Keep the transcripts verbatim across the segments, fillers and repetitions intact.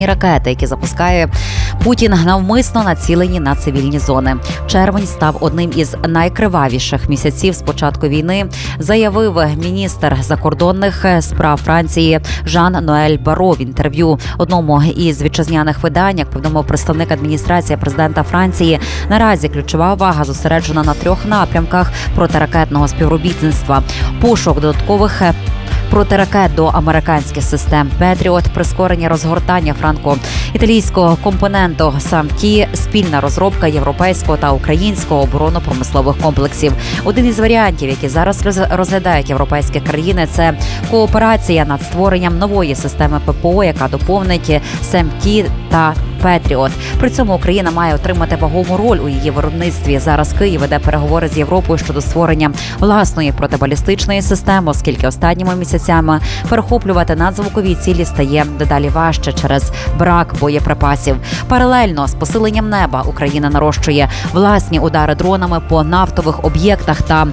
Ракети, які запускає Путін, навмисно націлені на цивільні зони. Червень став одним із найкривавіших місяців з початку війни, заявив міністр закордонних справ Франції Жан-Ноель Барро в інтерв'ю одному із вітчизняних видань. Як повідомив представник адміністрації президента Франції, наразі ключова увага зосереджена на трьох напрямках протиракетного співробітництва: пошук додаткових протиракет до американських систем «Петріот», прискорення розгортання франко-італійського компоненту «Самті», спільна розробка європейського та українського оборонно-промислових комплексів. Один із варіантів, які зараз розглядають європейські країни, це кооперація над створенням нової системи ППО, яка доповнить «Самті» та «Петріот». При цьому Україна має отримати вагому роль у її виробництві. Зараз Київ веде переговори з Європою щодо створення власної протибалістичної системи, оскільки останніми місяцями перехоплювати надзвукові цілі стає дедалі важче через брак боєприпасів. Паралельно з посиленням неба Україна нарощує власні удари дронами по нафтових об'єктах та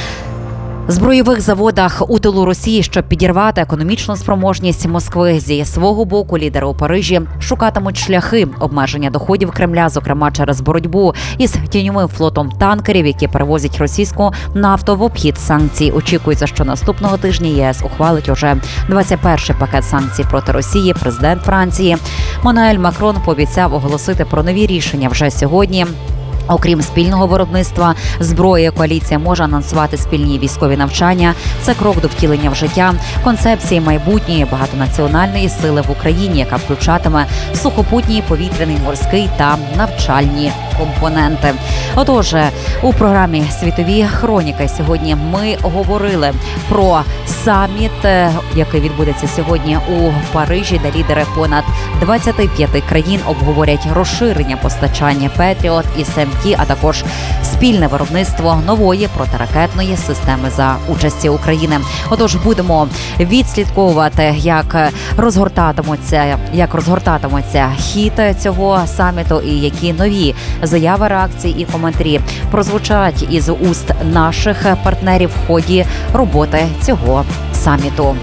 збройових заводах у тилу Росії, щоб підірвати економічну спроможність Москви. Зі свого боку лідери у Парижі шукатимуть шляхи обмеження доходів Кремля, зокрема через боротьбу із тіньовим флотом танкерів, які перевозять російську нафту в обхід санкцій. Очікується, що наступного тижня ЄС ухвалить уже двадцять перший пакет санкцій проти Росії. Президент Франції Еммануель Макрон пообіцяв оголосити про нові рішення вже сьогодні. Окрім спільного виробництва зброї, коаліція може анонсувати спільні військові навчання. Це крок до втілення в життя концепції майбутньої багатонаціональної сили в Україні, яка включатиме сухопутній, повітряний, морський та навчальні компоненти. Отож, у програмі «Світові хроніки» сьогодні ми говорили про саміт, який відбудеться сьогодні у Парижі, де лідери понад двадцяти п'яти країн обговорять розширення постачання «Петріот» і «Самті», а також спільне виробництво нової протиракетної системи за участі України. Отож, будемо відслідковувати, як розгортатимуться, як розгортатиметься хід цього саміту і які нові заяви, реакції і коментарі прозвучать із уст наших партнерів в ході роботи цього саміту.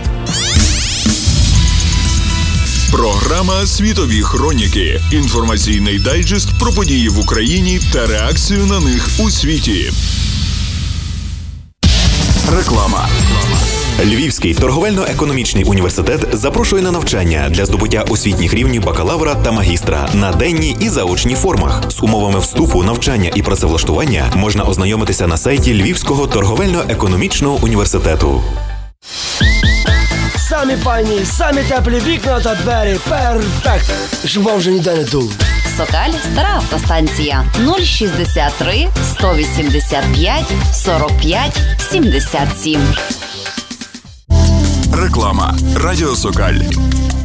Програма «Світові хроніки». Інформаційний дайджест про події в Україні та реакцію на них у світі. Реклама. Львівський торговельно-економічний університет запрошує на навчання для здобуття освітніх рівнів бакалавра та магістра на денній і заочній формах. З умовами вступу, навчання і працевлаштування можна ознайомитися на сайті Львівського торговельно-економічного університету. Самі файні, самі теплі вікна та двері. Перфект! Щоб вам вже ніде не дуло. Сокаль, стара автостанція. нуль шістдесят три сто вісімдесят п'ять сорок п'ять сімдесят сім. Реклама. Радіо Сокаль.